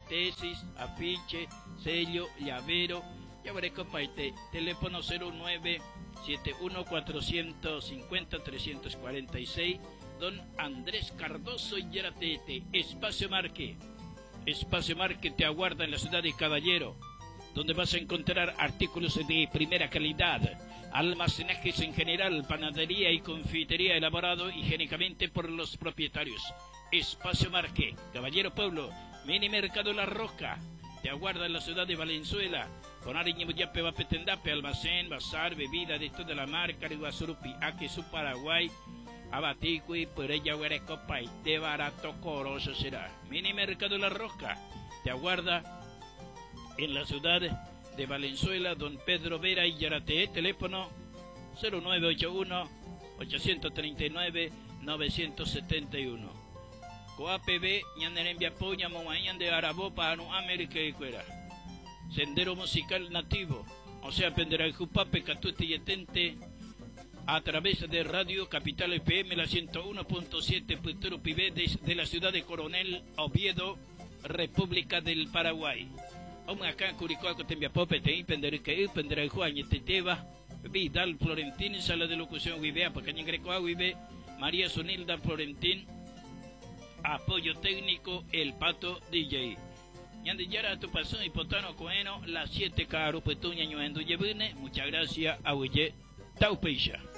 tesis, afiche, sello, llavero, ya veré compaite, teléfono 0971-450-346, don Andrés Cardoso y Yaratete. Espacio Marque te aguarda en la ciudad de Caballero, donde vas a encontrar artículos de primera calidad, almacenajes en general, panadería y confitería elaborado higiénicamente por los propietarios. Espacio Marque, Caballero Pueblo. Mini Mercado La Roca te aguarda en la ciudad de Valenzuela, con Ariñemuyape, Vapetendape, almacén, bazar, bebida de toda la marca, Iguazurupi, Aquesu, Paraguay, Abaticui, por ella Huerecopa y de barato coroso será. Mini Mercado La Roca te aguarda en la ciudad de Valenzuela, don Pedro Vera y Yarate, teléfono 0981-839-971. Coapb, ñanerembia poña, momañan de Arabopa, anu América y Cuera. Sendero musical nativo, o sea, penderá Jupape, Catuti y Etente, a través de Radio Capital FM, la 101.7, Puturo Pibe, de la ciudad de Coronel Oviedo, República del Paraguay. Acá en Curicó, Tembia Pope, te penderá Juan y Teteva, Vidal Florentín, sala de locución Guibea, porque en Greco Guibe, María Sonilda Florentín, apoyo técnico El Pato DJ. Yandillara tu pasón y potano coeno, las 7 caro petuña ñuendo yebune. Muchas gracias, Ahuye, Taupeisha.